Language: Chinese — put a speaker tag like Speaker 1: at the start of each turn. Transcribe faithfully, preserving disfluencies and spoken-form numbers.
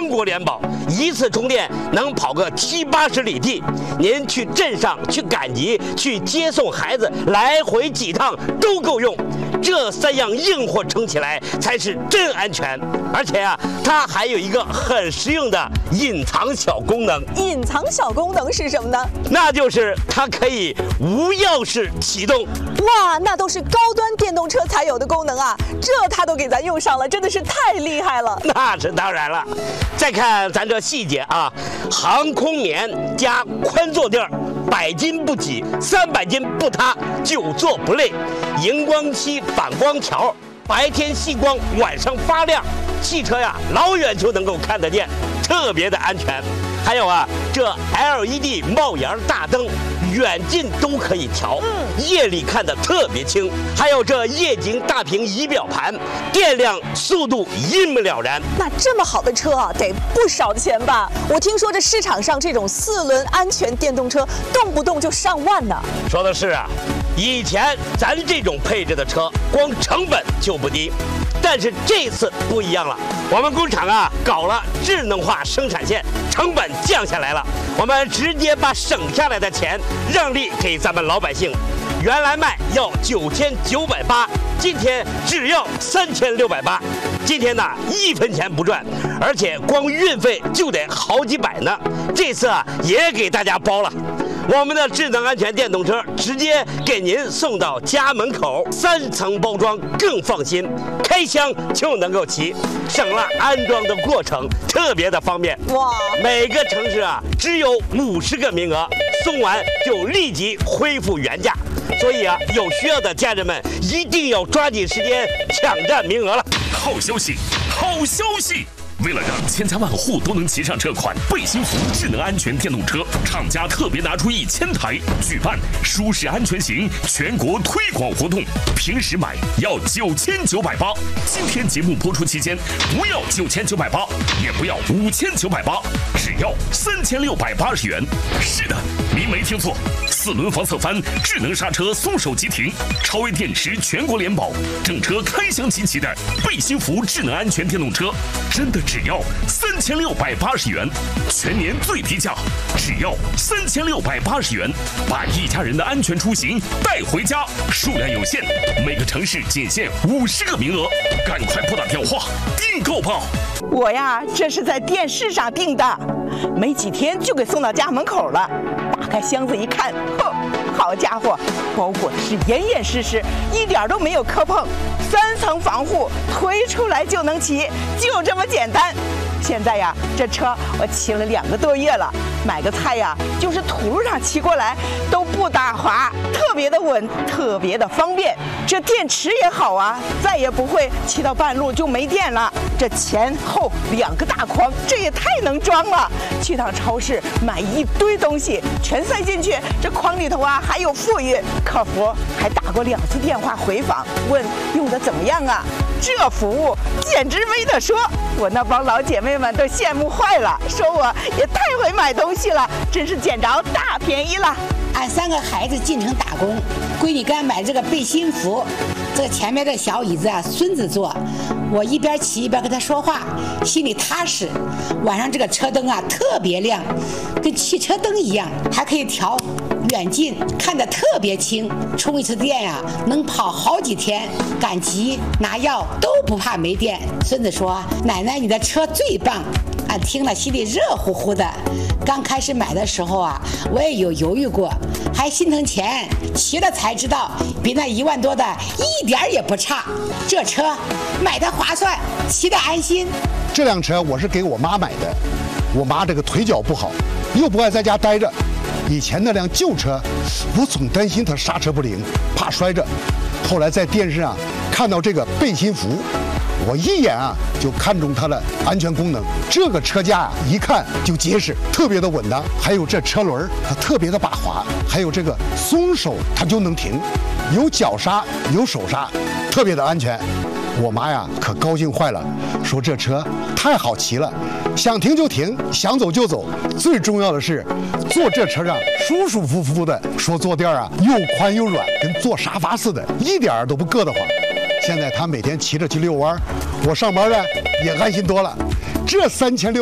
Speaker 1: 全国联保，一次充电能跑个七八十里地。您去镇上、去赶集、去接送孩子，来回几趟都够用。这三样硬货撑起来才是真安全。而且啊，它还有一个很实用的隐藏小功能。
Speaker 2: 隐藏小功能是什么呢？
Speaker 1: 那就是它可以无钥匙启动。
Speaker 2: 哇，那都是高端电动车才有的功能啊！这它都给咱用上了，真的是太厉害了。
Speaker 1: 那是当然了。再看咱这细节啊，航空棉加宽坐垫，百斤不挤，三百斤不塌，久坐不累。荧光漆反光条，白天吸光，晚上发亮。汽车呀，老远就能够看得见，特别的安全。还有啊，这 L E D 帽檐大灯，远近都可以调，夜里看得特别清。还有这液晶大屏仪表盘，电量、速度一目了然。
Speaker 2: 那这么好的车啊，得不少钱吧？我听说这市场上这种四轮安全电动车，动不动就上万呢。
Speaker 1: 说的是啊，以前咱这种配置的车，光成本就不低。但是这次不一样了，我们工厂啊搞了智能化生产线，成本降下来了。我们直接把省下来的钱让利给咱们老百姓。原来卖要九千九百八，今天只要三千六百八。今天呢，一分钱不赚，而且光运费就得好几百呢。这次啊，也给大家包了。我们的智能安全电动车直接给您送到家门口，三层包装更放心，开箱就能够骑，省了安装的过程，特别的方便。
Speaker 2: 哇！
Speaker 1: 每个城市啊只有五十个名额，送完就立即恢复原价。所以啊，有需要的家人们一定要抓紧时间抢占名额了。
Speaker 3: 好消息，好消息！为了让千家万户都能骑上这款贝辛福智能安全电动车，厂家特别拿出一千台，举办舒适安全行全国推广活动。平时买要九千九百八，今天节目播出期间不要九千九百八，也不要五千九百八，只要三千六百八十元。是的，您没听错，四轮防侧翻，智能刹车，松手即停，超微电池全国联保，整车开箱即骑的贝辛福智能安全电动车，真的只要三千六百八十元，全年最低价，只要三千六百八十元，把一家人的安全出行带回家。数量有限，每个城市仅限五十个名额，赶快拨打电话订购吧。
Speaker 4: 我呀，这是在电视上订的，没几天就给送到家门口了。打开箱子一看，呵，好家伙，包裹的是严严实实，一点都没有磕碰，三层防护，推出来就能骑，就这么简单。现在呀，这车我骑了两个多月了，买个菜呀，就是土路上骑过来都不打滑，特别的稳，特别的方便。这电池也好啊，再也不会骑到半路就没电了。这前后两个大筐，这也太能装了。去趟超市买一堆东西，全塞进去，这筐里头啊还有富裕。客服还打过两次电话回访，问用的怎么样啊？这服务简直没得说，我那帮老姐妹们都羡慕坏了，说我也太会买东西了，真是捡着大便宜了。
Speaker 5: 俺三个孩子进城打工，闺女给俺买这个背心服，这个前面的小椅子啊，孙子坐，我一边骑一边跟他说话，心里踏实。晚上这个车灯啊特别亮，跟汽车灯一样，还可以调远近，看得特别清。充一次电呀、啊，能跑好几天，赶集拿药都不怕没电。孙子说：“奶奶，你的车最棒。”俺听了心里热乎乎的。刚开始买的时候啊，我也有犹豫过，还心疼钱，骑了才知道比那一万多的一点也不差。这车买的划算，骑得安心。
Speaker 6: 这辆车我是给我妈买的，我妈这个腿脚不好，又不爱在家待着。以前那辆旧车，我总担心它刹车不灵，怕摔着。后来在电视上看到这个背心服，我一眼啊就看中它的安全功能。这个车架一看就结实，特别的稳当。还有这车轮它特别的把滑，还有这个松手它就能停，有脚刹有手刹，特别的安全。我妈呀可高兴坏了，说这车太好骑了，想停就停，想走就走。最重要的是坐这车上舒舒服服的，说坐垫啊又宽又软，跟坐沙发似的，一点儿都不硌得慌。现在她每天骑着去遛弯，我上班呢也安心多了。这三千六。